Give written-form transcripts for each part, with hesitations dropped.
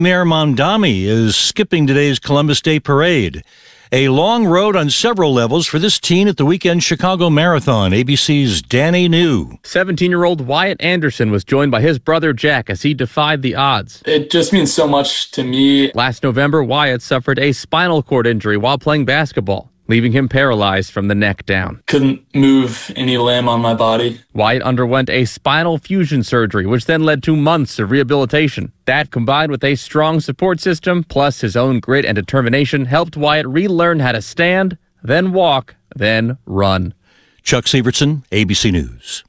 Mayor Mamdani is skipping today's Columbus Day Parade. A long road on several levels for this teen at the weekend Chicago Marathon. ABC's Danny New. 17-year-old Wyatt Anderson was joined by his brother Jack as he defied the odds. It just means so much to me. Last November, Wyatt suffered a spinal cord injury while playing basketball, leaving him paralyzed from the neck down. Couldn't move any limb on my body. Wyatt underwent a spinal fusion surgery, which then led to months of rehabilitation. That, combined with a strong support system, plus his own grit and determination, helped Wyatt relearn how to stand, then walk, then run. Chuck Severson, ABC News.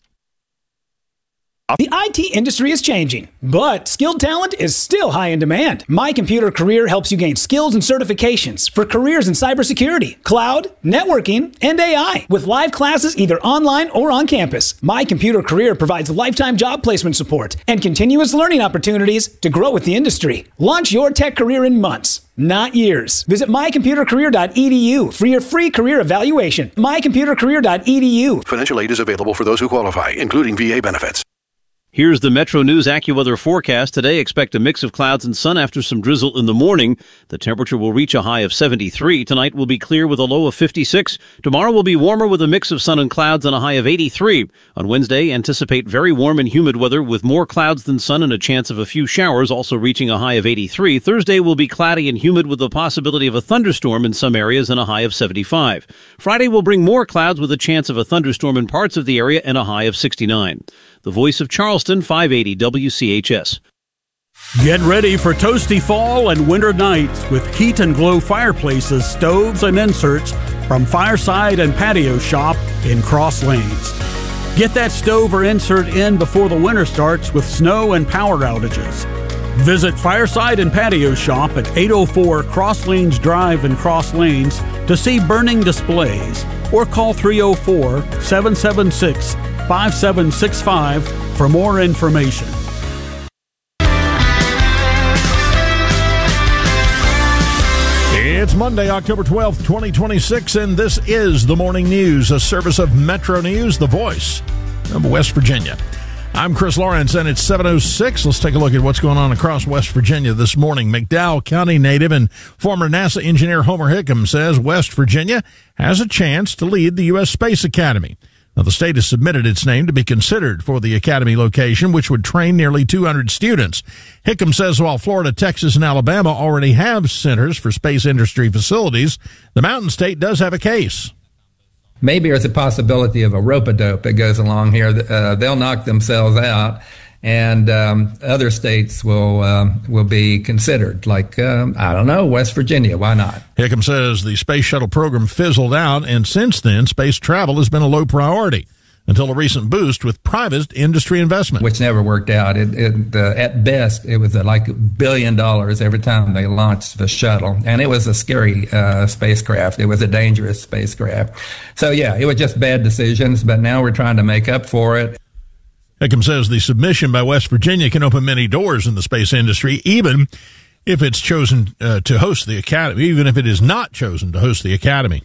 The IT industry is changing, but skilled talent is still high in demand. My Computer Career helps you gain skills and certifications for careers in cybersecurity, cloud, networking, and AI. With live classes either online or on campus, My Computer Career provides lifetime job placement support and continuous learning opportunities to grow with the industry. Launch your tech career in months, not years. Visit mycomputercareer.edu for your free career evaluation. mycomputercareer.edu. Financial aid is available for those who qualify, including VA benefits. Here's the Metro News AccuWeather forecast. Today, expect a mix of clouds and sun after some drizzle in the morning. The temperature will reach a high of 73. Tonight will be clear with a low of 56. Tomorrow will be warmer with a mix of sun and clouds and a high of 83. On Wednesday, anticipate very warm and humid weather with more clouds than sun and a chance of a few showers, also reaching a high of 83. Thursday will be cloudy and humid with the possibility of a thunderstorm in some areas and a high of 75. Friday will bring more clouds with a chance of a thunderstorm in parts of the area and a high of 69. The Voice of Charleston, 580 WCHS. Get ready for toasty fall and winter nights with Heat and Glow fireplaces, stoves, and inserts from Fireside and Patio Shop in Cross Lanes. Get that stove or insert in before the winter starts with snow and power outages. Visit Fireside and Patio Shop at 804 Cross Lanes Drive in Cross Lanes to see burning displays, or call 304-776-5765 for more information. It's Monday, October 12th, 2026, and this is the Morning News, a service of Metro News, the voice of West Virginia. I'm Chris Lawrence, and it's 7:06. Let's take a look at what's going on across West Virginia this morning. McDowell County native and former NASA engineer Homer Hickam says West Virginia has a chance to lead the U.S. Space Academy. Now, the state has submitted its name to be considered for the academy location, which would train nearly 200 students. Hickam says while Florida, Texas, and Alabama already have centers for space industry facilities, the Mountain State does have a case. Maybe there's a possibility of a rope-a-dope that goes along here. They'll knock themselves out, and other states will be considered, like, I don't know, West Virginia. Why not? Hickam says the space shuttle program fizzled out, and since then, space travel has been a low priority until a recent boost with private industry investment. Which never worked out. At best, it was like $1 billion every time they launched the shuttle. And it was a scary spacecraft. It was a dangerous spacecraft. So, yeah, it was just bad decisions, but now we're trying to make up for it. Hickam says the submission by West Virginia can open many doors in the space industry, even if it's chosen to host the academy, even if it is not chosen to host the academy.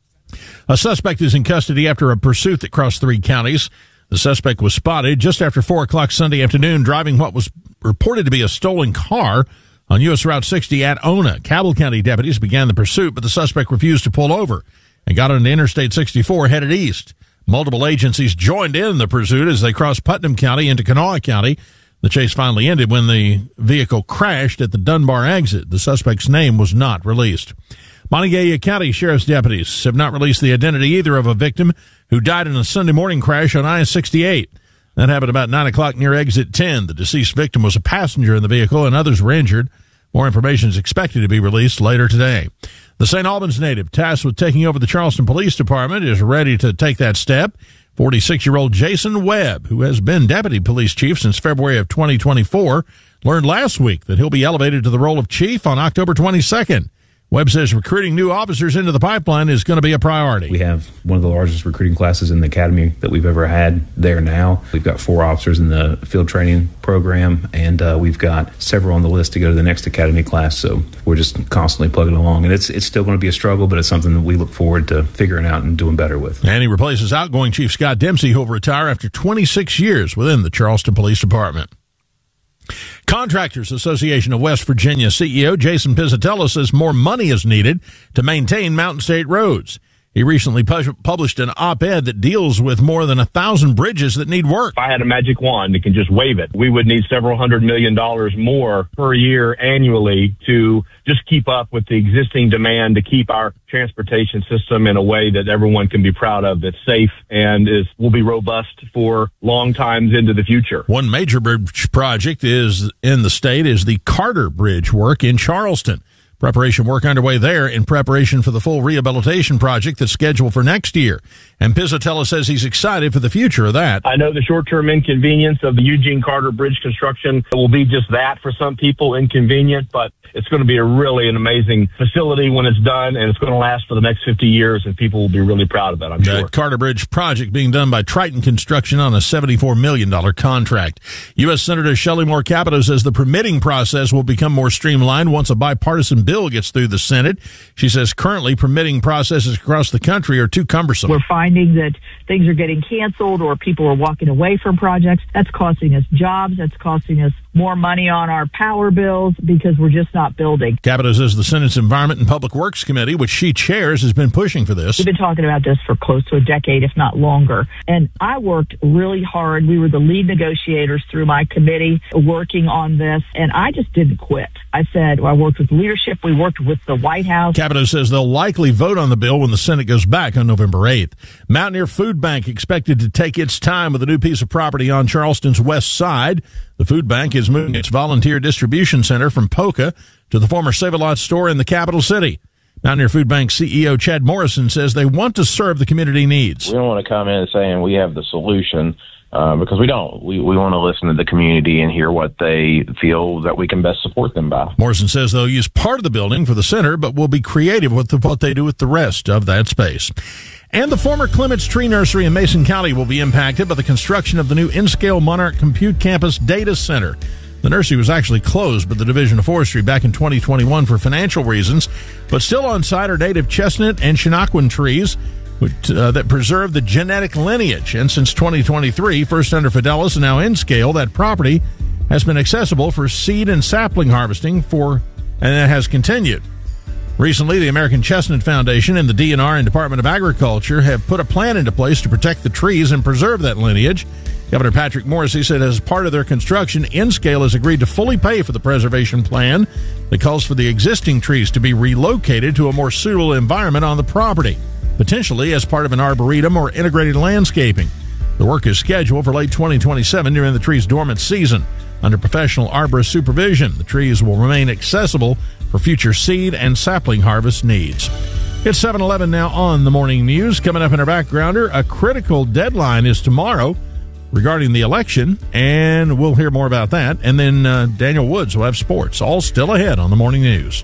A suspect is in custody after a pursuit that crossed 3 counties. The suspect was spotted just after 4 o'clock Sunday afternoon driving what was reported to be a stolen car on U.S. Route 60 at Ona. Cabell County deputies began the pursuit, but the suspect refused to pull over and got onto Interstate 64 headed east. Multiple agencies joined in the pursuit as they crossed Putnam County into Kanawha County. The chase finally ended when the vehicle crashed at the Dunbar exit. The suspect's name was not released. Montague County Sheriff's deputies have not released the identity either of a victim who died in a Sunday morning crash on I-68. That happened about 9 o'clock near exit 10. The deceased victim was a passenger in the vehicle and others were injured. More information is expected to be released later today. The St. Albans native tasked with taking over the Charleston Police Department is ready to take that step. 46-year-old Jason Webb, who has been deputy police chief since February of 2024, learned last week that he'll be elevated to the role of chief on October 22nd. Webb says recruiting new officers into the pipeline is going to be a priority. We have one of the largest recruiting classes in the academy that we've ever had there now. We've got 4 officers in the field training program, and we've got several on the list to go to the next academy class. So we're just constantly plugging along. And it's still going to be a struggle, but it's something that we look forward to figuring out and doing better with. And he replaces outgoing Chief Scott Dempsey, who will retire after 26 years within the Charleston Police Department. Contractors Association of West Virginia CEO Jason Pizzatello says more money is needed to maintain Mountain State roads. He recently published an op-ed that deals with more than 1,000 bridges that need work. If I had a magic wand that can just wave it, we would need several $100 million more per year annually to just keep up with the existing demand to keep our transportation system in a way that everyone can be proud of, that's safe and will be robust for long times into the future. One major bridge project is in the state is the Carter Bridge work in Charleston. Preparation work underway there in preparation for the full rehabilitation project that's scheduled for next year. And Pizzatello says he's excited for the future of that. I know the short-term inconvenience of the Eugene Carter Bridge construction will be just that for some people, inconvenient, but it's going to be an amazing facility when it's done, and it's going to last for the next 50 years, and people will be really proud of it, I'm sure. The Carter Bridge project being done by Triton Construction on a $74 million contract. U.S. Senator Shelley Moore Capito says the permitting process will become more streamlined once a bipartisan bill gets through the Senate. She says currently permitting processes across the country are too cumbersome. We're finding that things are getting canceled or people are walking away from projects. That's costing us jobs. That's costing us more money on our power bills because we're just not building. Capito says the Senate's Environment and Public Works Committee, which she chairs, has been pushing for this. We've been talking about this for close to a decade, if not longer. And I worked really hard. We were the lead negotiators through my committee working on this, and I just didn't quit. I said, I worked with leadership. We worked with the White House. Capito says they'll likely vote on the bill when the Senate goes back on November 8th. Mountaineer Food Bank expected to take its time with a new piece of property on Charleston's west side. The food bank is moving its volunteer distribution center from Poca to the former Save-A-Lot store in the capital city. Mountaineer Food Bank CEO Chad Morrison says they want to serve the community needs. We don't want to come in saying we have the solution because we don't. We want to listen to the community and hear what they feel that we can best support them by. Morrison says they'll use part of the building for the center, but will be creative with what they do with the rest of that space. And the former Clements Tree Nursery in Mason County will be impacted by the construction of the new N-Scale Monarch Compute Campus Data Center. The nursery was actually closed by the Division of Forestry back in 2021 for financial reasons, but still on site are native chestnut and Chinookwan trees that preserve the genetic lineage. And since 2023, first under Fidelis and now N-Scale, that property has been accessible for seed and sapling harvesting and it has continued. Recently, the American Chestnut Foundation and the DNR and Department of Agriculture have put a plan into place to protect the trees and preserve that lineage. Governor Patrick Morrisey said as part of their construction, N-Scale has agreed to fully pay for the preservation plan that calls for the existing trees to be relocated to a more suitable environment on the property, potentially as part of an arboretum or integrated landscaping. The work is scheduled for late 2027 during the tree's dormant season. Under professional arborist supervision, the trees will remain accessible for future seed and sapling harvest needs. It's 7:11 now on the morning news. Coming up in our backgrounder, a critical deadline is tomorrow regarding the election, and we'll hear more about that. And then Daniel Woods will have sports, all still ahead on the morning news.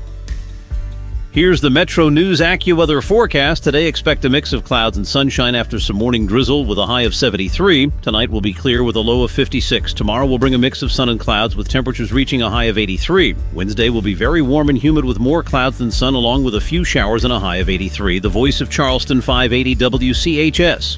Here's the Metro News AccuWeather forecast. Today, expect a mix of clouds and sunshine after some morning drizzle with a high of 73. Tonight will be clear with a low of 56. Tomorrow will bring a mix of sun and clouds with temperatures reaching a high of 83. Wednesday will be very warm and humid with more clouds than sun along with a few showers and a high of 83. The Voice of Charleston, 580 WCHS.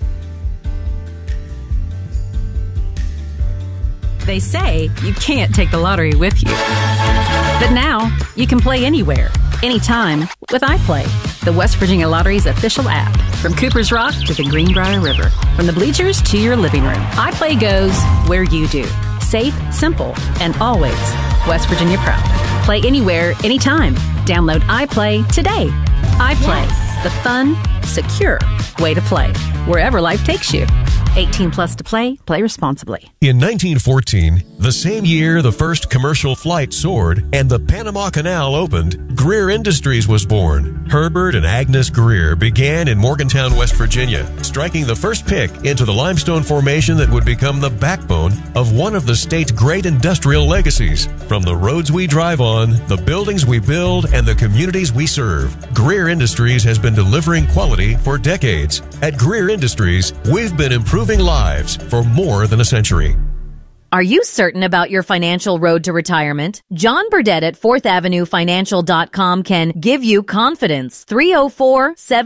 They say you can't take the lottery with you. But now, you can play anywhere, anytime with iPlay, the West Virginia Lottery's official app. From Cooper's Rock to the Greenbrier River, from the bleachers to your living room, iPlay goes where you do. Safe, simple, and always West Virginia proud. Play anywhere, anytime. Download iPlay today. iPlay, the fun, secure way to play, wherever life takes you. 18 plus to play. Play responsibly. In 1914, the same year the first commercial flight soared and the Panama Canal opened, Greer Industries was born. Herbert and Agnes Greer began in Morgantown, West Virginia, striking the first pick into the limestone formation that would become the backbone of one of the state's great industrial legacies. From the roads we drive on, the buildings we build, and the communities we serve, Greer Industries has been delivering quality for decades. At Greer Industries, we've been improving lives for more than a century. Are you certain about your financial road to retirement? John Burdett at 4thAvenueFinancial.com can give you confidence.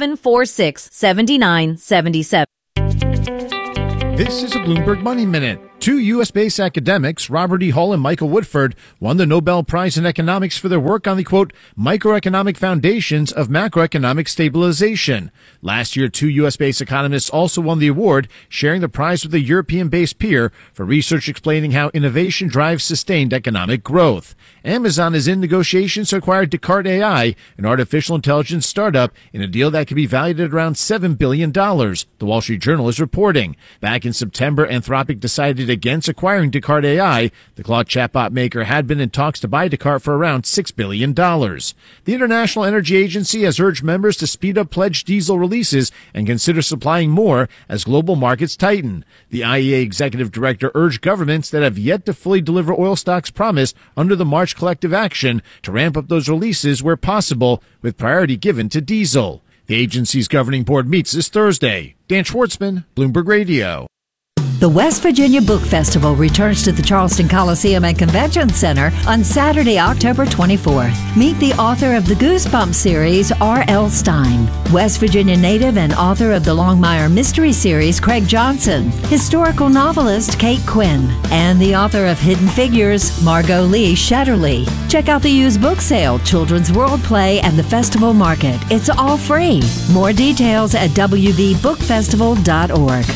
304-746-7977. This is a Bloomberg Money Minute. Two U.S.-based academics, Robert E. Hull and Michael Woodford, won the Nobel Prize in Economics for their work on the, quote, microeconomic foundations of macroeconomic stabilization. Last year, two U.S.-based economists also won the award, sharing the prize with a European-based peer for research explaining how innovation drives sustained economic growth. Amazon is in negotiations to acquire Descartes AI, an artificial intelligence startup, in a deal that could be valued at around $7 billion, the Wall Street Journal is reporting. Back in September, Anthropic decided against acquiring Descartes AI. The Claude chatbot maker had been in talks to buy Descartes for around $6 billion. The International Energy Agency has urged members to speed up pledged diesel releases and consider supplying more as global markets tighten. The IEA executive director urged governments that have yet to fully deliver oil stocks promised under the March collective action to ramp up those releases where possible, with priority given to diesel. The agency's governing board meets this Thursday. Dan Schwartzman, Bloomberg Radio. The West Virginia Book Festival returns to the Charleston Coliseum and Convention Center on Saturday, October 24th. Meet the author of the Goosebumps series, R.L. Stein, West Virginia native and author of the Longmire Mystery series, Craig Johnson, historical novelist Kate Quinn, and the author of Hidden Figures, Margot Lee Shetterly. Check out the used book sale, Children's World Play, and the festival market. It's all free. More details at wvbookfestival.org.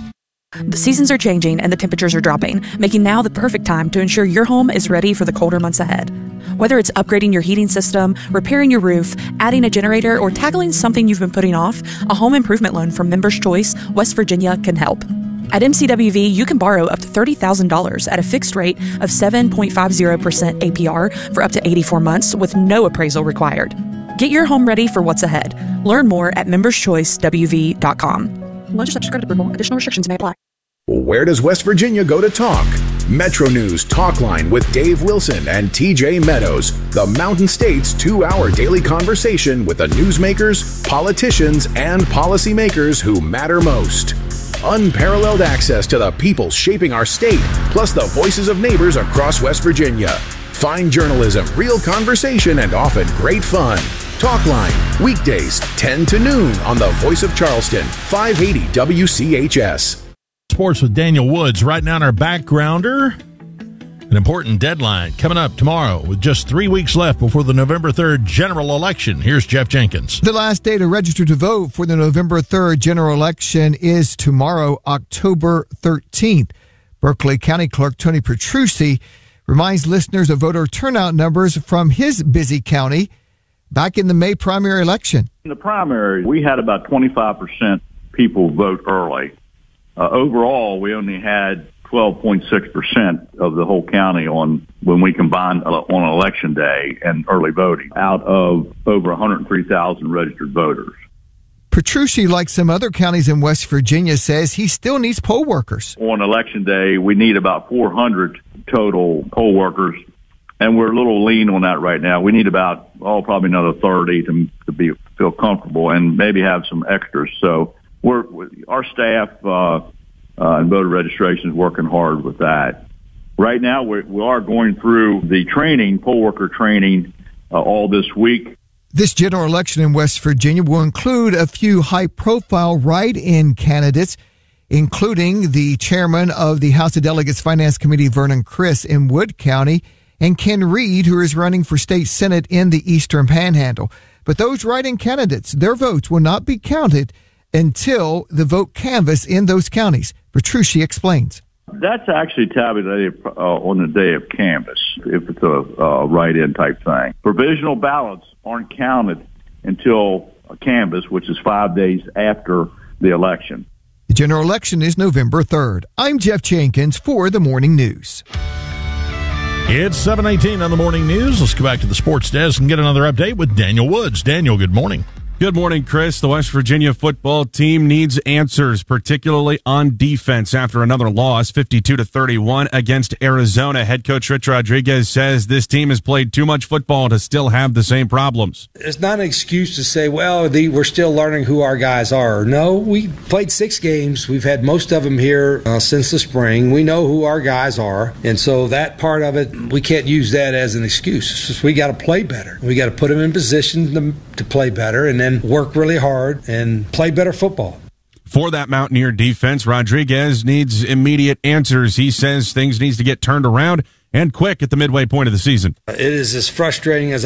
The seasons are changing and the temperatures are dropping, making now the perfect time to ensure your home is ready for the colder months ahead. Whether it's upgrading your heating system, repairing your roof, adding a generator, or tackling something you've been putting off, a home improvement loan from Members Choice, West Virginia can help. At MCWV, you can borrow up to $30,000 at a fixed rate of 7.50% APR for up to 84 months with no appraisal required. Get your home ready for what's ahead. Learn more at memberschoicewv.com. Loans are subject to credit approval. Additional restrictions may apply. Where does West Virginia go to talk? Metro News Talk Line with Dave Wilson and TJ Meadows. The Mountain State's 2-hour daily conversation with the newsmakers, politicians, and policymakers who matter most. Unparalleled access to the people shaping our state, plus the voices of neighbors across West Virginia. Fine journalism, real conversation, and often great fun. Talkline, weekdays 10 to noon on the Voice of Charleston, 580 WCHS. Sports with Daniel Woods. Right now in our backgrounder, an important deadline coming up tomorrow with just 3 weeks left before the November 3rd general election. Here's Jeff Jenkins. The last day to register to vote for the November 3rd general election is tomorrow, October 13th. Berkeley County Clerk Tony Petrucci reminds listeners of voter turnout numbers from his busy county back in the May primary election. In the primary, we had about 25% people vote early. Overall, we only had 12.6% of the whole county when we combined on election day and early voting out of over 103,000 registered voters. Petrucci, like some other counties in West Virginia, says he still needs poll workers. On election day, we need about 400 total poll workers, and we're a little lean on that right now. We need about, probably another 30 to feel comfortable and maybe have some extras. So our staff and voter registration is working hard with that. Right now, we are going through the training, poll worker training, all this week. This general election in West Virginia will include a few high-profile write-in candidates, including the chairman of the House of Delegates Finance Committee, Vernon Criss, in Wood County, and Ken Reed, who is running for state senate in the Eastern Panhandle. But those write-in candidates, their votes will not be counted until the vote canvass in those counties. Petrucci explains. That's actually tabulated on the day of canvass, if it's a write-in type thing. Provisional ballots aren't counted until a canvass, which is 5 days after the election. The general election is November 3rd. I'm Jeff Jenkins for the Morning News. It's 7:18 on the Morning News. Let's go back to the sports desk and get another update with Daniel Woods. Daniel, good morning. Good morning, Chris. The West Virginia football team needs answers, particularly on defense after another loss, 52-31 against Arizona. Head coach Rich Rodriguez says this team has played too much football to still have the same problems. It's not an excuse to say, we're still learning who our guys are. No, we played 6 games. We've had most of them here since the spring. We know who our guys are. And so that part of it, we can't use that as an excuse. It's just we got to play better. We got to put them in position to play better and then work really hard and play better football. For that Mountaineer defense, Rodriguez needs immediate answers. He says things needs to get turned around and quick at the midway point of the season. It is as frustrating as